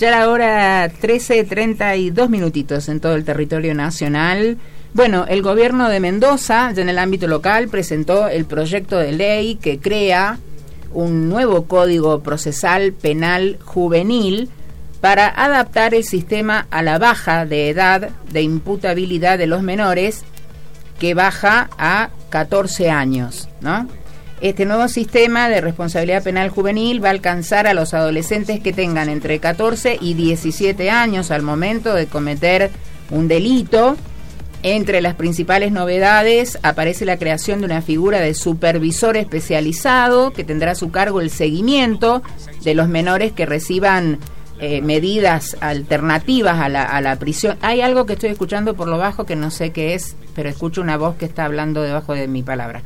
Ya la hora 13:32 minutitos en todo el territorio nacional. Bueno, el gobierno de Mendoza, ya en el ámbito local, presentó el proyecto de ley que crea un nuevo Código Procesal Penal Juvenil para adaptar el sistema a la baja de edad de imputabilidad de los menores, que baja a 14 años, ¿no? Este nuevo sistema de responsabilidad penal juvenil va a alcanzar a los adolescentes que tengan entre 14 y 17 años al momento de cometer un delito. Entre las principales novedades aparece la creación de una figura de supervisor especializado que tendrá a su cargo el seguimiento de los menores que reciban medidas alternativas a la prisión. Hay algo que estoy escuchando por lo bajo que no sé qué es, pero escucho una voz que está hablando debajo de mi palabra.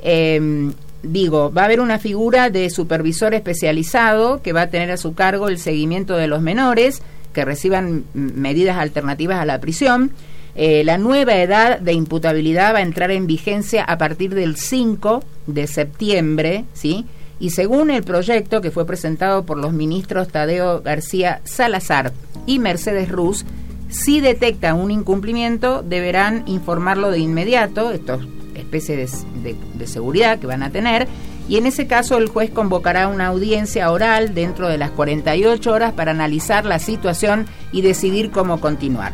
Va a haber una figura de supervisor especializado que va a tener a su cargo el seguimiento de los menores que reciban medidas alternativas a la prisión. La nueva edad de imputabilidad va a entrar en vigencia a partir del 5 de septiembre, ¿sí? Y según el proyecto que fue presentado por los ministros Tadeo García Salazar y Mercedes Ruz, si detectan un incumplimiento deberán informarlo de inmediato. Esto es especie de seguridad que van a tener, y en ese caso el juez convocará una audiencia oral dentro de las 48 horas para analizar la situación y decidir cómo continuar.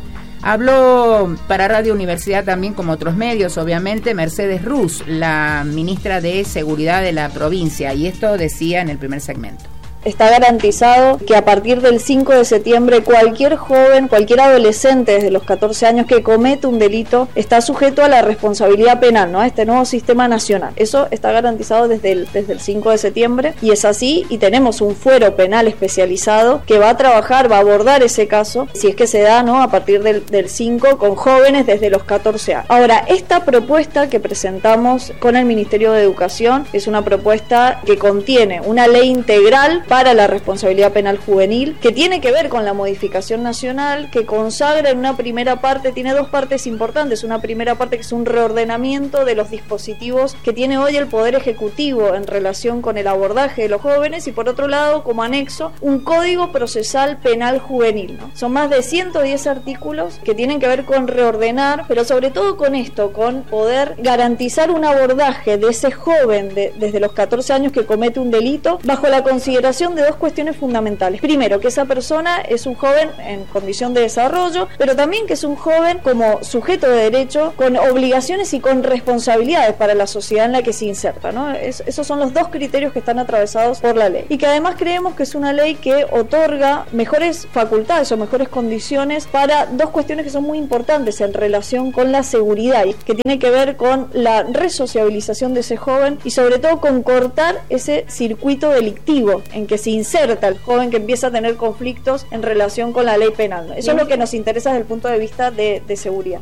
Habló para Radio Universidad también, como otros medios, obviamente, Mercedes Ruz, la ministra de Seguridad de la provincia, y esto decía en el primer segmento. Está garantizado que a partir del 5 de septiembre cualquier joven, cualquier adolescente desde los 14 años que comete un delito está sujeto a la responsabilidad penal, ¿no? A este nuevo sistema nacional. Eso está garantizado desde el 5 de septiembre y es así, y tenemos un fuero penal especializado que va a trabajar, va a abordar ese caso, si es que se da, ¿no? A partir del 5 con jóvenes desde los 14 años. Ahora, esta propuesta que presentamos con el Ministerio de Educación es una propuesta que contiene una ley integral para la responsabilidad penal juvenil, que tiene que ver con la modificación nacional, que consagra en una primera parte, tiene dos partes importantes. Una primera parte que es un reordenamiento de los dispositivos que tiene hoy el Poder Ejecutivo en relación con el abordaje de los jóvenes, y por otro lado, como anexo, un Código Procesal Penal Juvenil, ¿no? Son más de 110 artículos que tienen que ver con reordenar, pero sobre todo con esto, con poder garantizar un abordaje de ese joven desde los 14 años que comete un delito, bajo la consideración de dos cuestiones fundamentales. Primero, que esa persona es un joven en condición de desarrollo, pero también que es un joven como sujeto de derecho, con obligaciones y con responsabilidades para la sociedad en la que se inserta, ¿no? Esos son los dos criterios que están atravesados por la ley. Y que además creemos que es una ley que otorga mejores facultades o mejores condiciones para dos cuestiones que son muy importantes en relación con la seguridad, y que tiene que ver con la resociabilización de ese joven y sobre todo con cortar ese circuito delictivo en que se inserta el joven que empieza a tener conflictos en relación con la ley penal. Eso es lo que nos interesa desde el punto de vista de seguridad.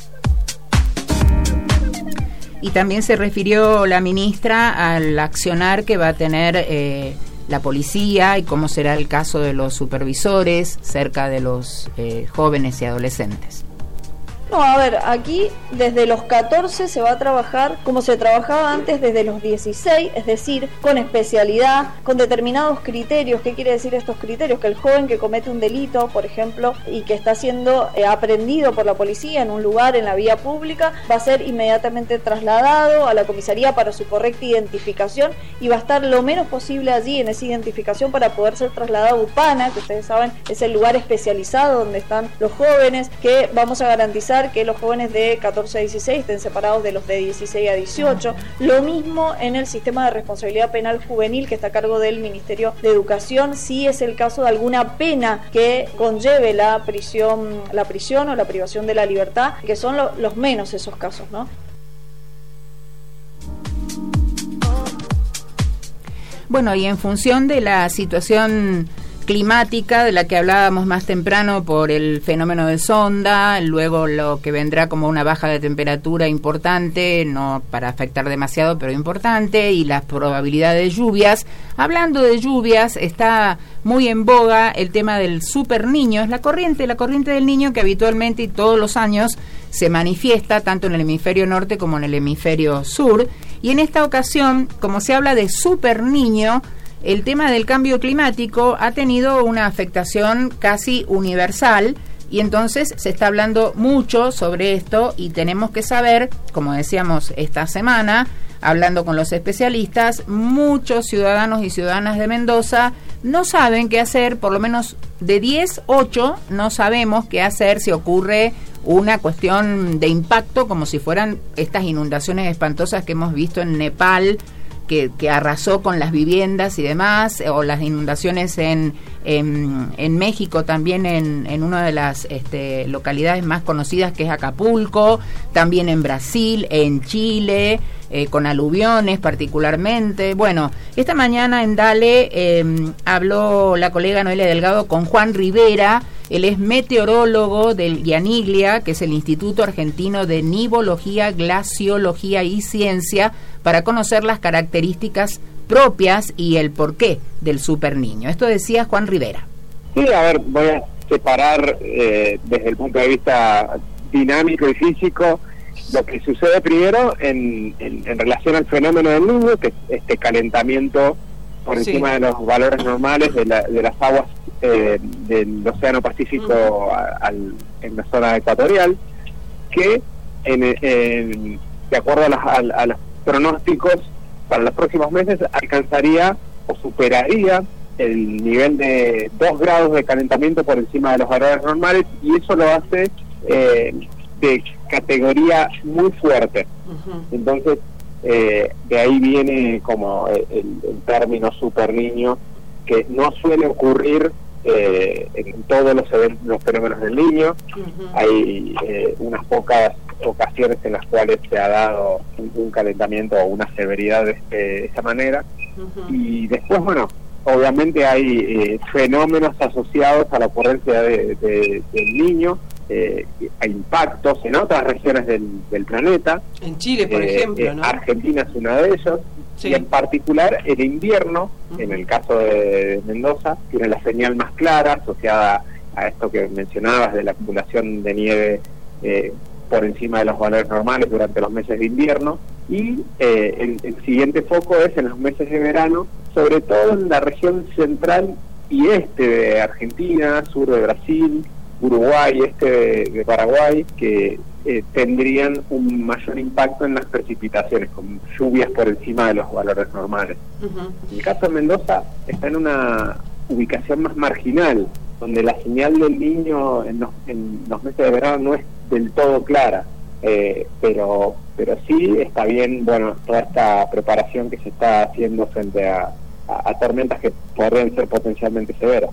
Y también se refirió la ministra al accionar que va a tener la policía y cómo será el caso de los supervisores cerca de los jóvenes y adolescentes. No, a ver, aquí desde los 14 se va a trabajar como se trabajaba antes, desde los 16, es decir, con especialidad, con determinados criterios. ¿Qué quiere decir estos criterios? Que el joven que comete un delito, por ejemplo, y que está siendo aprehendido por la policía en un lugar, en la vía pública, va a ser inmediatamente trasladado a la comisaría para su correcta identificación, y va a estar lo menos posible allí en esa identificación para poder ser trasladado a UPANA, que ustedes saben es el lugar especializado donde están los jóvenes, que vamos a garantizar que los jóvenes de 14 a 16 estén separados de los de 16 a 18. Lo mismo en el sistema de responsabilidad penal juvenil que está a cargo del Ministerio de Educación, si es el caso de alguna pena que conlleve la prisión o la privación de la libertad, que son los menos esos casos, ¿no? Bueno, y en función de la situación climática de la que hablábamos más temprano por el fenómeno de Sonda, luego lo que vendrá como una baja de temperatura importante, no para afectar demasiado, pero importante, y las probabilidades de lluvias. Hablando de lluvias, está muy en boga el tema del super niño, es la corriente del niño que habitualmente y todos los años se manifiesta tanto en el hemisferio norte como en el hemisferio sur, y en esta ocasión, como se habla de super niño, el tema del cambio climático ha tenido una afectación casi universal y entonces se está hablando mucho sobre esto y tenemos que saber, como decíamos esta semana, hablando con los especialistas, muchos ciudadanos y ciudadanas de Mendoza no saben qué hacer, por lo menos de 10, 8 no sabemos qué hacer si ocurre una cuestión de impacto como si fueran estas inundaciones espantosas que hemos visto en Nepal, que arrasó con las viviendas y demás, o las inundaciones en México también, en una de las localidades más conocidas que es Acapulco, también en Brasil, en Chile, con aluviones particularmente. Bueno, esta mañana en Dale habló la colega Noelia Delgado con Juan Rivera. Él es meteorólogo del IANIGLIA, que es el Instituto Argentino de Nivología, Glaciología y Ciencia, para conocer las características propias y el porqué del superniño. Esto decía Juan Rivera. Sí, a ver, voy a separar desde el punto de vista dinámico y físico lo que sucede primero en relación al fenómeno del niño, que es este calentamiento por encima de los valores normales de las aguas del Océano Pacífico en la zona ecuatorial, que de acuerdo a los pronósticos para los próximos meses alcanzaría o superaría el nivel de 2 grados de calentamiento por encima de los valores normales, y eso lo hace de categoría muy fuerte. Entonces de ahí viene como el término superniño, que no suele ocurrir en todos los fenómenos del niño. Hay unas pocas ocasiones en las cuales se ha dado un calentamiento o una severidad de esa manera. Y después, bueno, obviamente hay fenómenos asociados a la ocurrencia del niño, hay impactos en otras regiones del planeta. En Chile, por ejemplo, ¿no? Argentina es uno de ellos. Sí. Y en particular el invierno, en el caso de Mendoza, tiene la señal más clara asociada a esto que mencionabas de la acumulación de nieve por encima de los valores normales durante los meses de invierno, y el siguiente foco es en los meses de verano, sobre todo en la región central y este de Argentina, sur de Brasil, Uruguay, de Paraguay, que tendrían un mayor impacto en las precipitaciones, con lluvias por encima de los valores normales. En el caso de Mendoza está en una ubicación más marginal, donde la señal del niño en los meses de verano no es del todo clara, pero sí está bien, bueno, toda esta preparación que se está haciendo frente a tormentas que podrían ser potencialmente severas.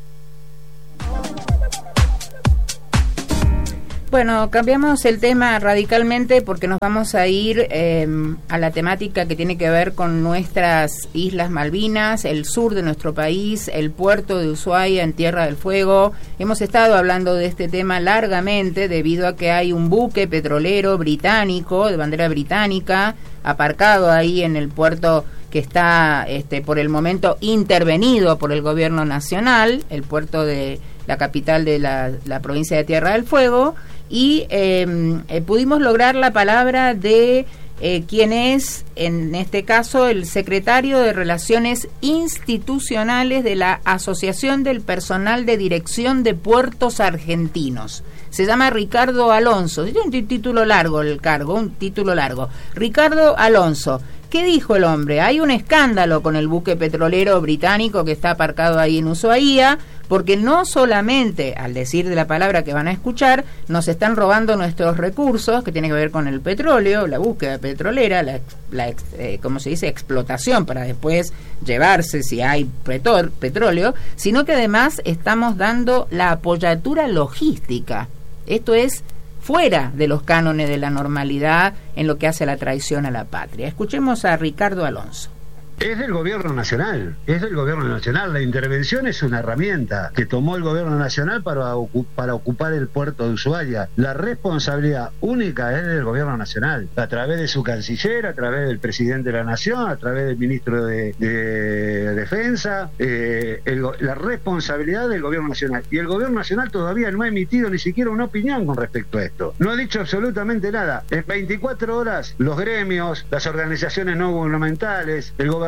Bueno, cambiamos el tema radicalmente porque nos vamos a ir a la temática que tiene que ver con nuestras Islas Malvinas, el sur de nuestro país, el puerto de Ushuaia en Tierra del Fuego. Hemos estado hablando de este tema largamente debido a que hay un buque petrolero británico, de bandera británica, aparcado ahí en el puerto que está por el momento intervenido por el gobierno nacional, el puerto de la capital de la provincia de Tierra del Fuego, y pudimos lograr la palabra de quien es, en este caso, el secretario de Relaciones Institucionales de la Asociación del Personal de Dirección de Puertos Argentinos. Se llama Ricardo Alonso. Tiene un título largo el cargo, un título largo. Ricardo Alonso. ¿Qué dijo el hombre? Hay un escándalo con el buque petrolero británico que está aparcado ahí en Ushuaia, porque no solamente, al decir de la palabra que van a escuchar, nos están robando nuestros recursos, que tiene que ver con el petróleo, la búsqueda petrolera, ¿cómo se dice?, explotación para después llevarse si hay petróleo, sino que además estamos dando la apoyatura logística. Esto es fuera de los cánones de la normalidad en lo que hace a la traición a la patria. Escuchemos a Ricardo Alonso. Es del gobierno nacional, La intervención es una herramienta que tomó el gobierno nacional para ocupar el puerto de Ushuaia. La responsabilidad única es del gobierno nacional, a través de su canciller, a través del presidente de la nación, a través del ministro de Defensa, la responsabilidad del gobierno nacional. Y el gobierno nacional todavía no ha emitido ni siquiera una opinión con respecto a esto. No ha dicho absolutamente nada. En 24 horas, los gremios, las organizaciones no gubernamentales, el gobernador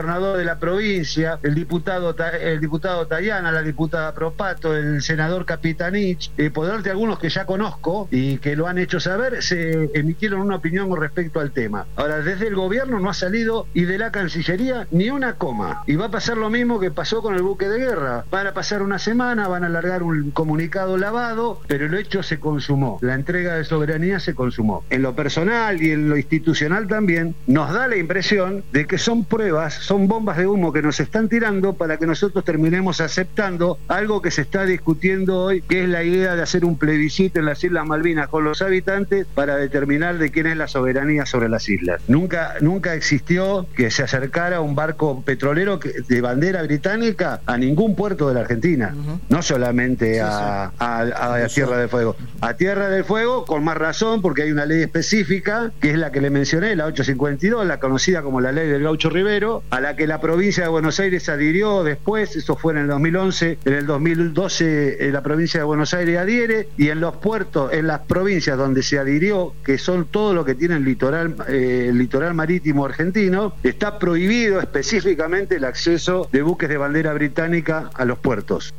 gobernador de la provincia, el diputado Tayana, la diputada Propato, el senador Capitanich, por darte algunos que ya conozco y que lo han hecho saber, se emitieron una opinión con respecto al tema. Ahora, desde el gobierno no ha salido, y de la Cancillería ni una coma, y va a pasar lo mismo que pasó con el buque de guerra. Van a pasar una semana, van a largar un comunicado lavado, pero el hecho se consumó, la entrega de soberanía se consumó. En lo personal y en lo institucional también nos da la impresión de que son pruebas, son bombas de humo que nos están tirando para que nosotros terminemos aceptando algo que se está discutiendo hoy, que es la idea de hacer un plebiscito en las Islas Malvinas con los habitantes para determinar de quién es la soberanía sobre las islas. Nunca existió que se acercara un barco petrolero de bandera británica a ningún puerto de la Argentina, no solamente a Tierra del Fuego. A Tierra del Fuego, con más razón, porque hay una ley específica, que es la que le mencioné, la 852, la conocida como la ley del Gaucho Rivero, a la que la provincia de Buenos Aires adhirió después, eso fue en el 2011, en el 2012 la provincia de Buenos Aires adhiere, y en los puertos, en las provincias donde se adhirió, que son todo lo que tiene el litoral marítimo argentino, está prohibido específicamente el acceso de buques de bandera británica a los puertos.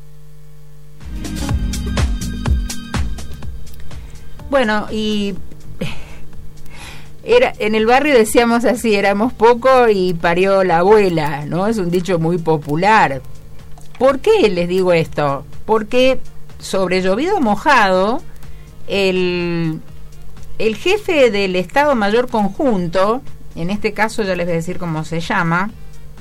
Bueno, y en el barrio decíamos así, éramos poco y parió la abuela, ¿no? Es un dicho muy popular. ¿Por qué les digo esto? Porque sobre llovido mojado, el jefe del Estado Mayor Conjunto, en este caso ya les voy a decir cómo se llama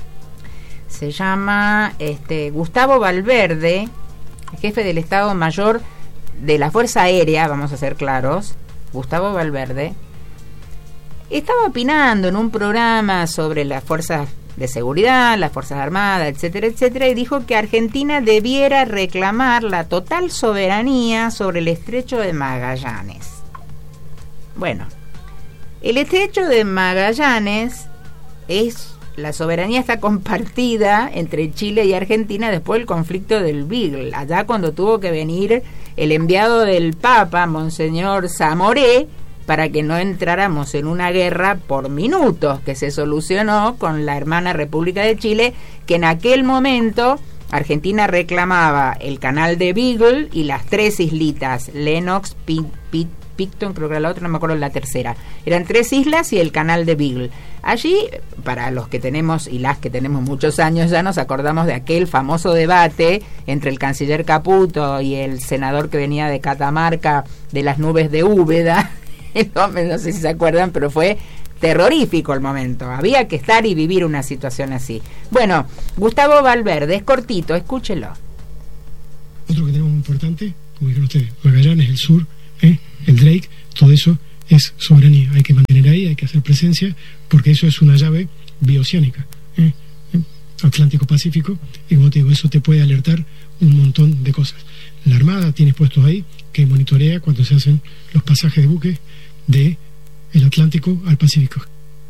Gustavo Valverde, el jefe del Estado Mayor de la Fuerza Aérea, vamos a ser claros, Gustavo Valverde, estaba opinando en un programa sobre las fuerzas de seguridad, las fuerzas armadas, etcétera, etcétera, y dijo que Argentina debiera reclamar la total soberanía sobre el estrecho de Magallanes. Bueno, el estrecho de Magallanes la soberanía está compartida entre Chile y Argentina después del conflicto del Beagle, allá cuando tuvo que venir el enviado del Papa, Monseñor Zamoré, para que no entráramos en una guerra por minutos, que se solucionó con la hermana República de Chile, que en aquel momento Argentina reclamaba el canal de Beagle y las 3 islitas, Lennox, Picton, creo que era la otra, no me acuerdo la tercera. Eran 3 islas y el canal de Beagle. Allí, para los que tenemos y las que tenemos muchos años, ya nos acordamos de aquel famoso debate entre el canciller Caputo y el senador que venía de Catamarca, de las nubes de Úbeda. No sé si se acuerdan, pero fue terrorífico el momento. Había que estar y vivir una situación así. Bueno, Gustavo Valverde, es cortito, escúchelo. Otro que tenemos muy importante, como dijeron ustedes, Magallanes, el sur, el Drake, todo eso es soberanía. Hay que mantener ahí, hay que hacer presencia, porque eso es una llave bioceánica, Atlántico-Pacífico, y como te digo, eso te puede alertar un montón de cosas. La Armada tiene puestos ahí que monitorea cuando se hacen los pasajes de buques de el Atlántico al Pacífico.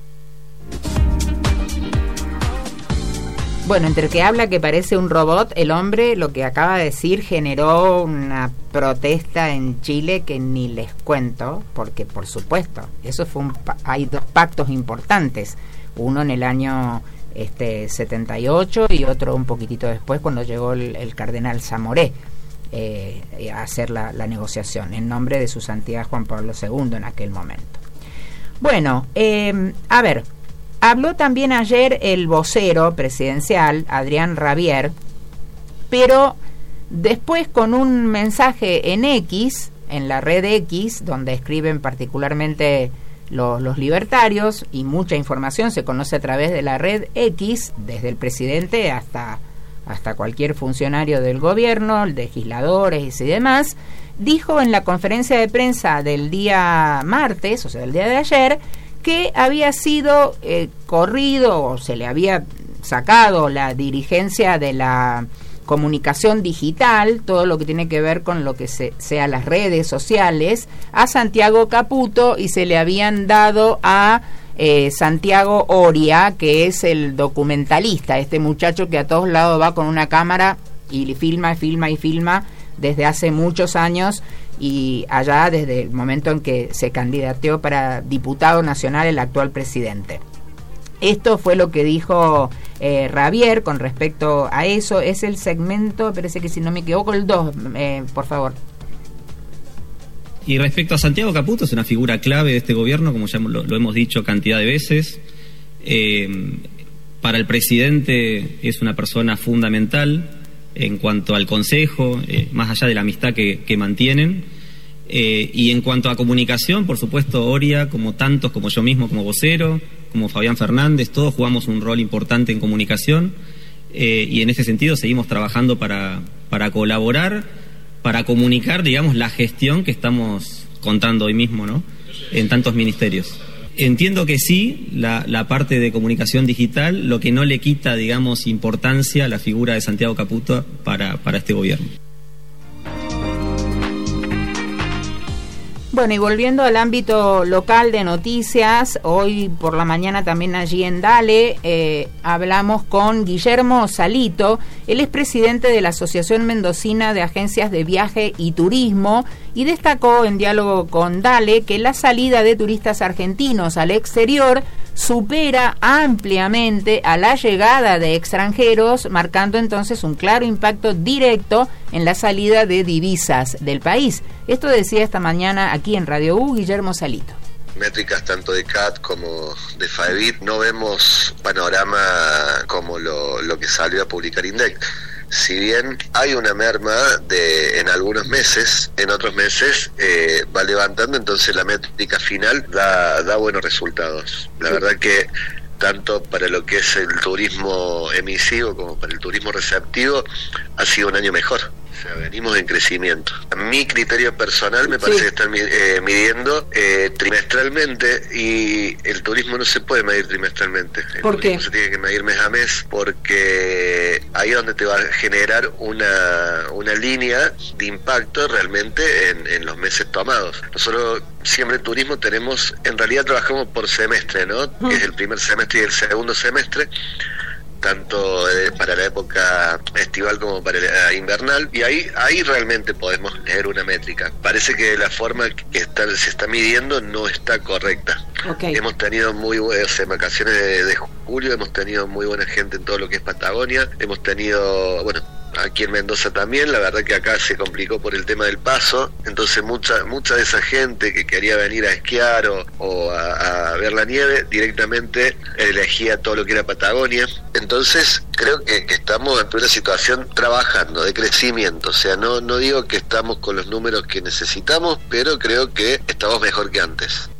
Bueno, entre que habla que parece un robot, el hombre, lo que acaba de decir, generó una protesta en Chile que ni les cuento, porque por supuesto, eso fue hay 2 pactos importantes, uno en el año 78 y otro un poquitito después cuando llegó el cardenal Zamoré a hacer la negociación en nombre de su santidad Juan Pablo II en aquel momento. Bueno, a ver, habló también ayer el vocero presidencial, Adrián Rabier, pero después con un mensaje en X, en la red X, donde escriben particularmente los libertarios, y mucha información se conoce a través de la red X, desde el presidente hasta cualquier funcionario del gobierno, legisladores y demás, dijo en la conferencia de prensa del día martes, o sea, el día de ayer, que había sido corrido o se le había sacado la dirigencia de la comunicación digital, todo lo que tiene que ver con lo que sea las redes sociales, a Santiago Caputo, y se le habían dado a Santiago Oria, que es el documentalista, este muchacho que a todos lados va con una cámara y filma desde hace muchos años, y allá desde el momento en que se candidateó para diputado nacional el actual presidente. Esto fue lo que dijo Javier con respecto a eso. Es el segmento, parece que si no me equivoco, el 2, por favor. Y respecto a Santiago Caputo, es una figura clave de este gobierno, como ya lo hemos dicho cantidad de veces. Para el presidente es una persona fundamental en cuanto al consejo, más allá de la amistad que mantienen. Y en cuanto a comunicación, por supuesto, Oria, como tantos, como yo mismo, como vocero, como Fabián Fernández, todos jugamos un rol importante en comunicación, y en ese sentido seguimos trabajando para colaborar, para comunicar, digamos, la gestión que estamos contando hoy mismo, ¿no?, en tantos ministerios. Entiendo que sí, la parte de comunicación digital, lo que no le quita, digamos, importancia a la figura de Santiago Caputo para este gobierno. Bueno, y volviendo al ámbito local de noticias, hoy por la mañana también allí en Dale hablamos con Guillermo Salito. Él es presidente de la Asociación Mendocina de Agencias de Viaje y Turismo y destacó en diálogo con Dale que la salida de turistas argentinos al exterior supera ampliamente a la llegada de extranjeros, marcando entonces un claro impacto directo en la salida de divisas del país. Esto decía esta mañana aquí en Radio U Guillermo Salito. Métricas tanto de CAT como de FAEBIT, no vemos panorama como lo que salió a publicar INDEC. Si bien hay una merma en algunos meses, en otros meses va levantando, entonces la métrica final da buenos resultados. La verdad que tanto para lo que es el turismo emisivo como para el turismo receptivo ha sido un año mejor. O sea, venimos en crecimiento. A mi criterio personal me parece que están midiendo trimestralmente, y el turismo no se puede medir trimestralmente. ¿Por qué? Se tiene que medir mes a mes, porque ahí es donde te va a generar una línea de impacto realmente en los meses tomados. Nosotros siempre en turismo en realidad trabajamos por semestre, ¿no? Que es el primer semestre y el segundo semestre, tanto para la época estival como para la invernal, y ahí realmente podemos leer una métrica. Parece que la forma que se está midiendo no está correcta. Okay. Hemos tenido muy buenas vacaciones de julio, hemos tenido muy buena gente en todo lo que es Patagonia, hemos tenido, bueno, aquí en Mendoza también. La verdad que acá se complicó por el tema del paso, entonces mucha de esa gente que quería venir a esquiar o a ver la nieve directamente elegía todo lo que era Patagonia. Entonces creo que estamos ante una situación trabajando de crecimiento, o sea, no digo que estamos con los números que necesitamos, pero creo que estamos mejor que antes.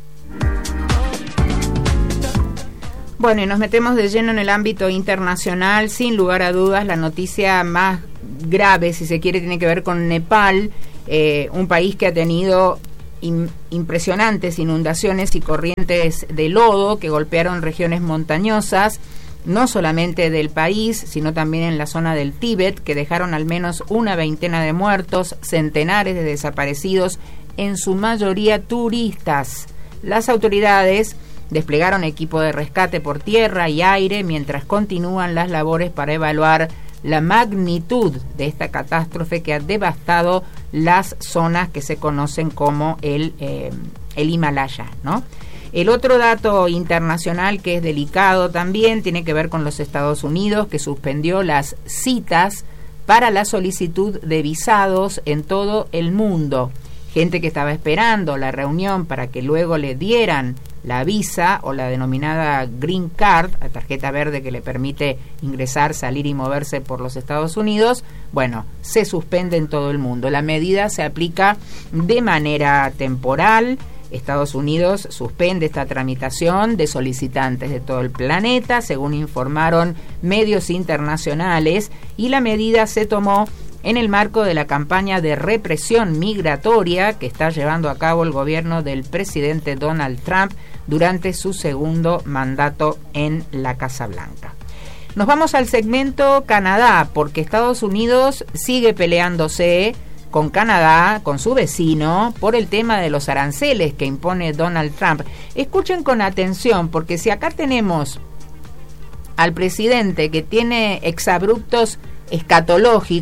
Bueno, y nos metemos de lleno en el ámbito internacional. Sin lugar a dudas, la noticia más grave, si se quiere, tiene que ver con Nepal, un país que ha tenido impresionantes inundaciones y corrientes de lodo que golpearon regiones montañosas, no solamente del país, sino también en la zona del Tíbet, que dejaron al menos una veintena de muertos, centenares de desaparecidos, en su mayoría turistas. Las autoridades desplegaron equipo de rescate por tierra y aire mientras continúan las labores para evaluar la magnitud de esta catástrofe que ha devastado las zonas que se conocen como el Himalaya, ¿no? El otro dato internacional que es delicado también tiene que ver con los Estados Unidos, que suspendió las citas para la solicitud de visados en todo el mundo. Gente que estaba esperando la reunión para que luego le dieran la visa o la denominada Green Card, la tarjeta verde que le permite ingresar, salir y moverse por los Estados Unidos, bueno, se suspende en todo el mundo. La medida se aplica de manera temporal. Estados Unidos suspende esta tramitación de solicitantes de todo el planeta, según informaron medios internacionales, y la medida se tomó en el marco de la campaña de represión migratoria que está llevando a cabo el gobierno del presidente Donald Trump durante su segundo mandato en la Casa Blanca. Nos vamos al segmento Canadá, porque Estados Unidos sigue peleándose con Canadá, con su vecino, por el tema de los aranceles que impone Donald Trump. Escuchen con atención, porque si acá tenemos al presidente que tiene exabruptos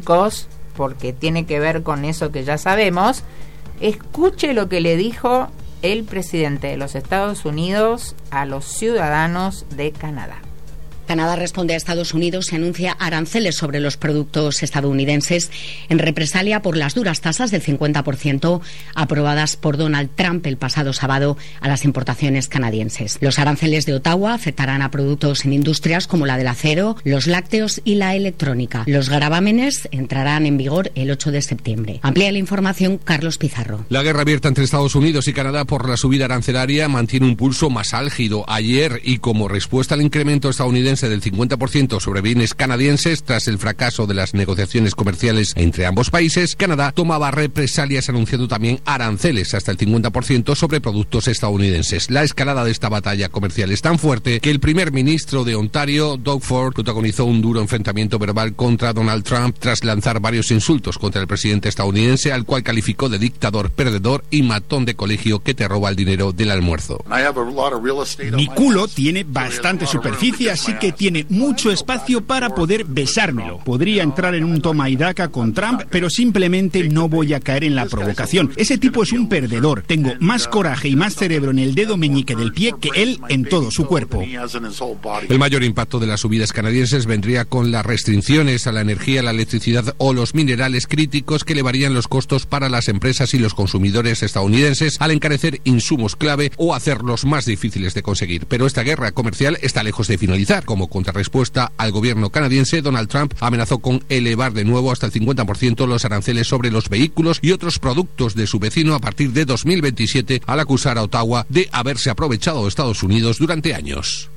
escatológicos, porque tiene que ver con eso que ya sabemos, escuche lo que le dijo el presidente de los Estados Unidos a los ciudadanos de Canadá. Canadá responde a Estados Unidos y anuncia aranceles sobre los productos estadounidenses en represalia por las duras tasas del 50% aprobadas por Donald Trump el pasado sábado a las importaciones canadienses. Los aranceles de Ottawa afectarán a productos en industrias como la del acero, los lácteos y la electrónica. Los gravámenes entrarán en vigor el 8 de septiembre. Amplía la información Carlos Pizarro. La guerra abierta entre Estados Unidos y Canadá por la subida arancelaria mantiene un pulso más álgido. Ayer, y como respuesta al incremento estadounidense del 50% sobre bienes canadienses tras el fracaso de las negociaciones comerciales entre ambos países, Canadá tomaba represalias anunciando también aranceles hasta el 50% sobre productos estadounidenses. La escalada de esta batalla comercial es tan fuerte que el primer ministro de Ontario, Doug Ford, protagonizó un duro enfrentamiento verbal contra Donald Trump tras lanzar varios insultos contra el presidente estadounidense, al cual calificó de dictador, perdedor y matón de colegio que te roba el dinero del almuerzo. Mi culo tiene bastante superficie, así que tiene mucho espacio para poder besármelo. Podría entrar en un toma y daca con Trump, pero simplemente no voy a caer en la provocación. Ese tipo es un perdedor. Tengo más coraje y más cerebro en el dedo meñique del pie que él en todo su cuerpo. El mayor impacto de las subidas canadienses vendría con las restricciones a la energía, la electricidad o los minerales críticos que elevarían los costos para las empresas y los consumidores estadounidenses al encarecer insumos clave o hacerlos más difíciles de conseguir. Pero esta guerra comercial está lejos de finalizar. Como contrarrespuesta al gobierno canadiense, Donald Trump amenazó con elevar de nuevo hasta el 50% los aranceles sobre los vehículos y otros productos de su vecino a partir de 2027, al acusar a Ottawa de haberse aprovechado de Estados Unidos durante años.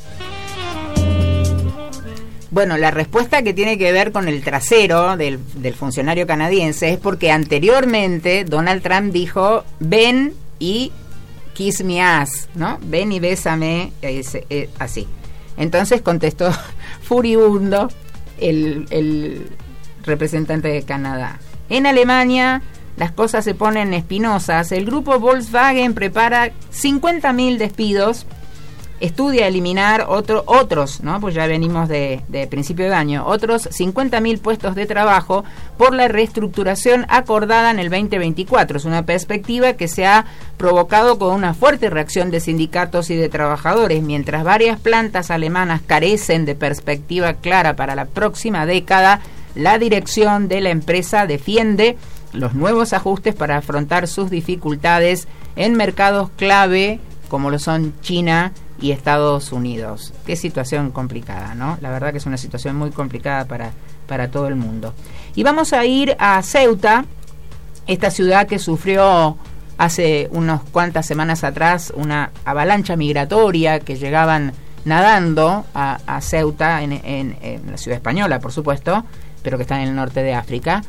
Bueno, la respuesta que tiene que ver con el trasero del funcionario canadiense es porque anteriormente Donald Trump dijo: ven y kiss me ass, ¿no? Ven y bésame, así. Entonces contestó furibundo el representante de Canadá. En Alemania las cosas se ponen espinosas. El grupo Volkswagen prepara 50.000 despidos. Estudia eliminar otros, ¿no? Pues ya venimos de principio de año, otros 50.000 puestos de trabajo por la reestructuración acordada en el 2024. Es una perspectiva que se ha provocado con una fuerte reacción de sindicatos y de trabajadores, mientras varias plantas alemanas carecen de perspectiva clara para la próxima década. La dirección de la empresa defiende los nuevos ajustes para afrontar sus dificultades en mercados clave como lo son China y Estados Unidos. Qué situación complicada, ¿no? La verdad que es una situación muy complicada para todo el mundo. Y vamos a ir a Ceuta, esta ciudad que sufrió hace unas cuantas semanas atrás una avalancha migratoria que llegaban nadando a Ceuta, en la ciudad española, por supuesto, pero que está en el norte de África.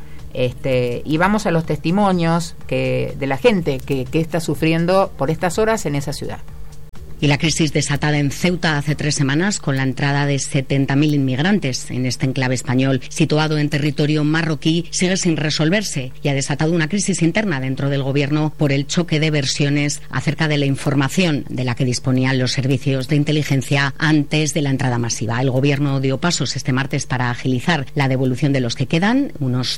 Y vamos a los testimonios de la gente que está sufriendo por estas horas en esa ciudad. Y la crisis desatada en Ceuta hace 3 semanas con la entrada de 70.000 inmigrantes en este enclave español situado en territorio marroquí sigue sin resolverse y ha desatado una crisis interna dentro del gobierno por el choque de versiones acerca de la información de la que disponían los servicios de inteligencia antes de la entrada masiva. El gobierno dio pasos este martes para agilizar la devolución de los que quedan,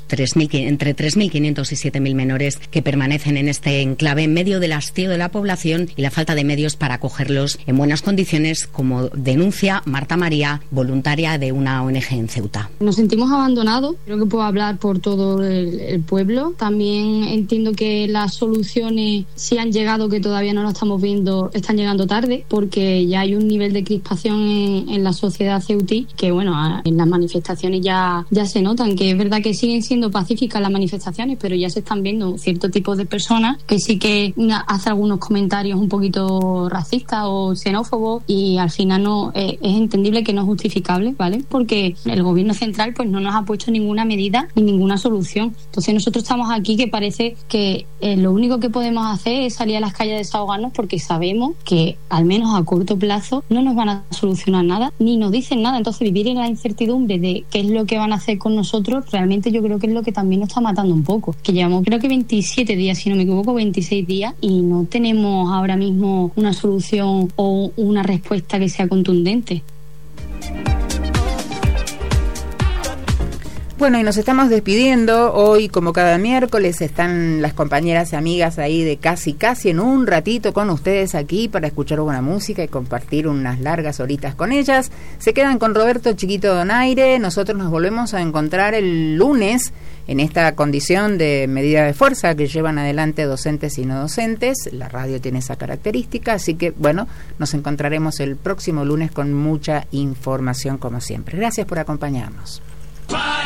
entre 3.500 y 7.000 menores que permanecen en este enclave en medio del hastío de la población y la falta de medios para acogerlos en buenas condiciones, como denuncia Marta María, voluntaria de una ONG en Ceuta. Nos sentimos abandonados, creo que puedo hablar por todo el pueblo. También entiendo que las soluciones, si han llegado, que todavía no lo estamos viendo, están llegando tarde, porque ya hay un nivel de crispación en la sociedad ceutí, que bueno, en las manifestaciones ya se notan, que es verdad que siguen siendo pacíficas las manifestaciones, pero ya se están viendo cierto tipo de personas que sí que hacen algunos comentarios un poquito racistas o xenófobo, y al final no es entendible que no es justificable, ¿vale? Porque el gobierno central pues no nos ha puesto ninguna medida ni ninguna solución. Entonces nosotros estamos aquí que parece que lo único que podemos hacer es salir a las calles a desahogarnos, porque sabemos que al menos a corto plazo no nos van a solucionar nada ni nos dicen nada. Entonces vivir en la incertidumbre de qué es lo que van a hacer con nosotros, realmente yo creo que es lo que también nos está matando un poco, que llevamos creo que 27 días, si no me equivoco, 26 días, y no tenemos ahora mismo una solución o una respuesta que sea contundente. Bueno, y nos estamos despidiendo. Hoy, como cada miércoles, están las compañeras y amigas ahí de Casi en un ratito con ustedes aquí para escuchar buena música y compartir unas largas horitas con ellas. Se quedan con Roberto Chiquito Donaire. Nosotros nos volvemos a encontrar el lunes en esta condición de medida de fuerza que llevan adelante docentes y no docentes. La radio tiene esa característica, así que, bueno, nos encontraremos el próximo lunes con mucha información como siempre. Gracias por acompañarnos.